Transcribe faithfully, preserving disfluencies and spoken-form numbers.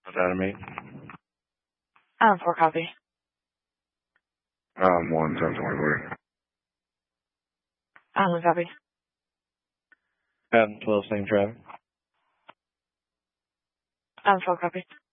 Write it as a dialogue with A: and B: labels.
A: Data meet.
B: Um, four copy.
A: Um, one, ten twenty-three.
B: Um, one copy.
A: ten twelve, same traffic.
B: Um, four copy.